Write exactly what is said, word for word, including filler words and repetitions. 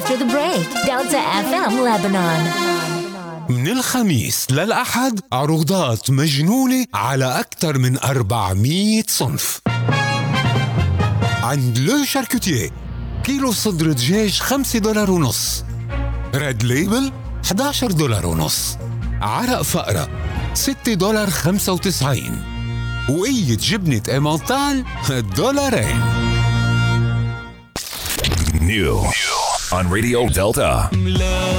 after the break. Delta إف إم Lebanon. من الخميس للأحد عروضات مجنونة على أكثر من أربعمية صنف. عند لو شاركوتيه كيلو صدر دجاج خمسة دولار ونص، ريد ليبل إحدى عشر دولار ونص، عرق فقرة ستة دولار خمسة وتسعين، وقية جبنة إيمانتال دولارين. New on Radio Delta.